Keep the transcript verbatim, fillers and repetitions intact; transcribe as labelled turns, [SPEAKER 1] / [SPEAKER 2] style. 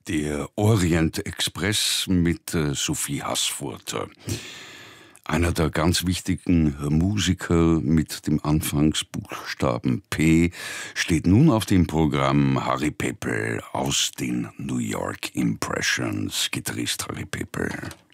[SPEAKER 1] Der Orient Express mit äh, Sophie Haßfurter. Einer der ganz wichtigen Musiker mit dem Anfangsbuchstaben P steht nun auf dem Programm. Harry Peppel aus den New York Impressions. Gitarrist Harry Peppel.